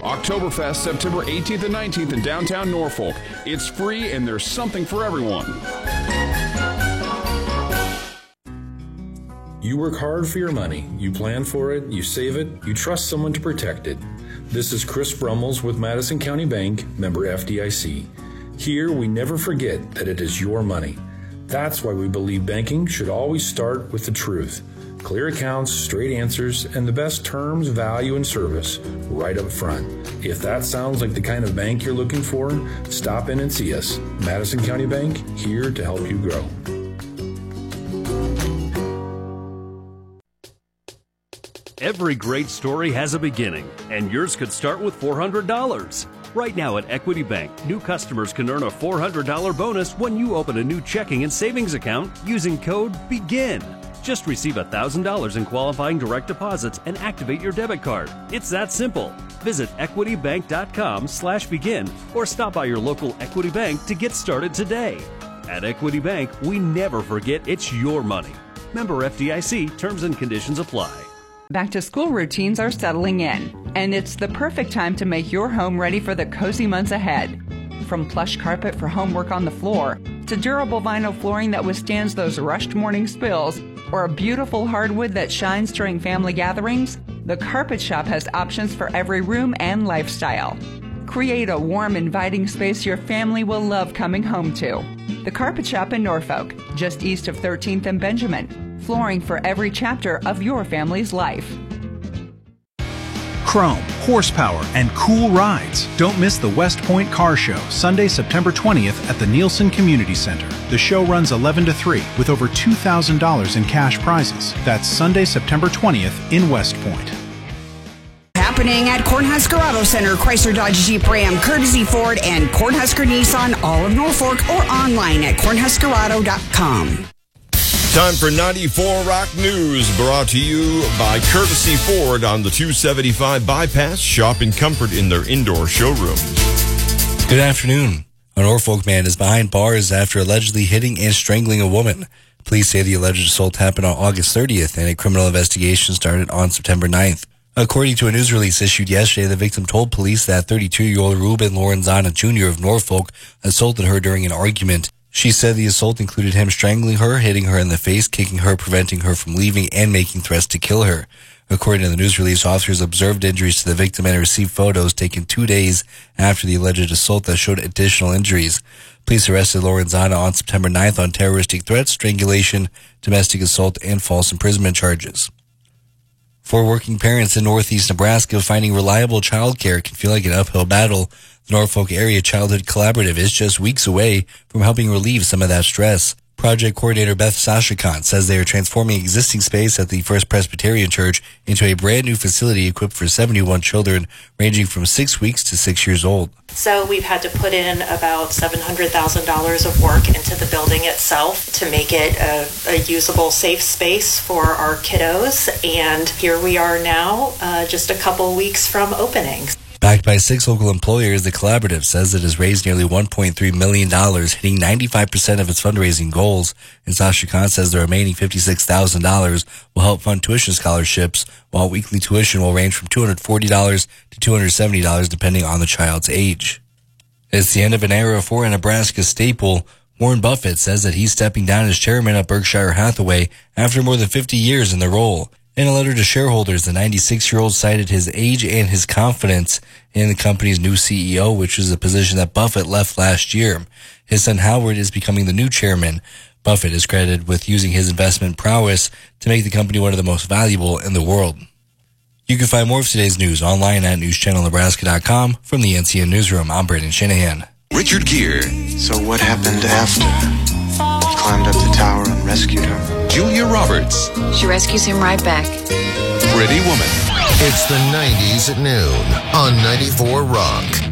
Oktoberfest, September 18th and 19th in downtown Norfolk. It's free and there's something for everyone. You work hard for your money. You plan for it, you save it, you trust someone to protect it. This is Chris Brummels with Madison County Bank, member FDIC. Here, we never forget that it is your money. That's why we believe banking should always start with the truth. Clear accounts, straight answers, and the best terms, value, and service right up front. If that sounds like the kind of bank you're looking for, stop in and see us. Madison County Bank, here to help you grow. Every great story has a beginning, and yours could start with $400. Right now at Equity Bank, new customers can earn a $400 bonus when you open a new checking and savings account using code BEGIN. Just receive $1,000 in qualifying direct deposits and activate your debit card. It's that simple. Visit equitybank.com/begin or stop by your local Equity Bank to get started today. At Equity Bank, we never forget it's your money. Member FDIC, terms and conditions apply. Back to school routines are settling in, and it's the perfect time to make your home ready for the cozy months ahead. From plush carpet for homework on the floor, to durable vinyl flooring that withstands those rushed morning spills, or a beautiful hardwood that shines during family gatherings, the Carpet Shop has options for every room and lifestyle. Create a warm, inviting space your family will love coming home to. The Carpet Shop in Norfolk, just east of 13th and Benjamin. Flooring for every chapter of your family's life. Chrome, horsepower, and cool rides. Don't miss the West Point Car Show, Sunday, September 20th at the Nielsen Community Center. The show runs 11 to 3 with over $2,000 in cash prizes. That's Sunday, September 20th in West Point. Happening at Cornhusker Auto Center, Chrysler, Dodge, Jeep, Ram, Courtesy Ford, and Cornhusker Nissan, all of Norfolk, or online at cornhuskerauto.com. Time for 94 Rock News, brought to you by Courtesy Ford on the 275 bypass. Shop in comfort in their indoor showroom. Good afternoon. A Norfolk man is behind bars after allegedly hitting and strangling a woman. Police say the alleged assault happened on August 30th, and a criminal investigation started on September 9th. According to a news release issued yesterday, the victim told police that 32-year-old Ruben Lorenzana Jr. of Norfolk assaulted her during an argument. She said the assault included him strangling her, hitting her in the face, kicking her, preventing her from leaving, and making threats to kill her. According to the news release, officers observed injuries to the victim and received photos taken 2 days after the alleged assault that showed additional injuries. Police arrested Lorenzana on September 9th on terroristic threats, strangulation, domestic assault, and false imprisonment charges. For working parents in northeast Nebraska, finding reliable childcare can feel like an uphill battle. The Norfolk Area Childhood Collaborative is just weeks away from helping relieve some of that stress. Project coordinator Beth Sashikant says they are transforming existing space at the First Presbyterian Church into a brand new facility equipped for 71 children ranging from 6 weeks to 6 years old. So we've had to put in about $700,000 of work into the building itself to make it a usable, safe space for our kiddos. And here we are now, just a couple weeks from opening. Backed by 6 local employers, the collaborative says it has raised nearly $1.3 million, hitting 95% of its fundraising goals. And Sasha Khan says the remaining $56,000 will help fund tuition scholarships, while weekly tuition will range from $240 to $270 depending on the child's age. It's the end of an era for a Nebraska staple. Warren Buffett says that he's stepping down as chairman at Berkshire Hathaway after more than 50 years in the role. In a letter to shareholders, the 96-year-old cited his age and his confidence in the company's new CEO, which is a position that Buffett left last year. His son Howard is becoming the new chairman. Buffett is credited with using his investment prowess to make the company one of the most valuable in the world. You can find more of today's news online at newschannelnebraska.com. From the NCN Newsroom, I'm Brandon Shanahan. Richard Gere. So what happened after? He climbed up the tower and rescued her. Julia Roberts. She rescues him right back. Pretty Woman. It's the 90s at noon on 94 Rock.